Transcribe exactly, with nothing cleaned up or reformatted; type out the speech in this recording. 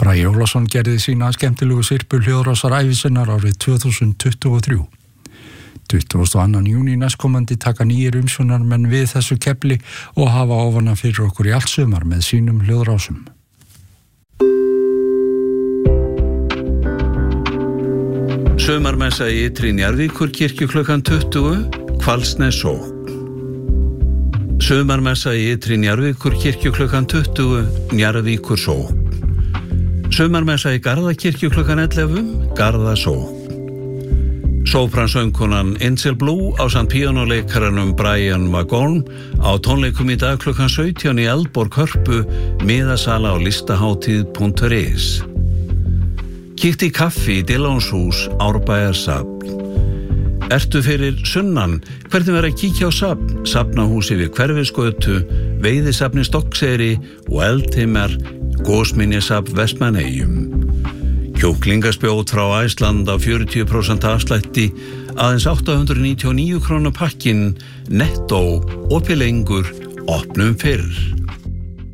Bragi Ólafsson gerði sína skemmtilegu sirpu hljóðrásar ævisinnar árið tvö þúsund tuttugu og þrjú. tuttugasta og annan júní næstkomandi taka nýir umsjónarmenn við þessu kefli og hafa ofana fyrir okkur í allt sumar með sínum hljóðrásum. Sumarmessa í Ytri Njarðvíkur kirkju klukkan tuttugu, Hvalsnes sókn. Sumarmessa í Ytri Njarðvíkur kirkju klukkan tuttugu, Njarðvíkur sókn. Sumarmessa í Garðakirkju klukkan ellefu, Garða sókn. Sópransöngkonan Insel Blue ásamt píanóleikaranum Brian Magorn á tónleikum í dag klukkan sautján í Eldborg Hörpu, miðasala á listahátíð punktur is. Kíkti í kaffi í Dillónshús, Árbæjarsafn. Ertu fyrir sunnan? Hvernig verður að kíkja á safn? Safnahúsi við Hverfisgötu, Veiðisafni Stokkseyri og Eldheimar, Gósminjasafn Vestmannaeyjum. Kjúklingaspjót frá Æsland á fjörutíu prósent afslætti, aðeins átta hundruð níutíu og níu krónur pakkin, nettó, opið lengur, opnum fyrr.